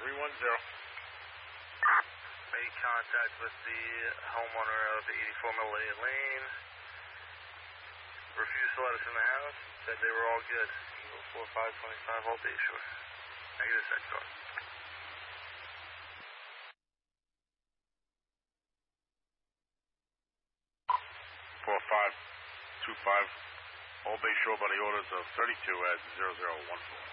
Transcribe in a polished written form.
310. Made contact with the homeowner of 84 Millilady Lane. Refused to let us in the house. Said they were all good. 4525 Old Bayshore. Negative sector. 4525 Old Bay Shore by the orders of 32 at 0014.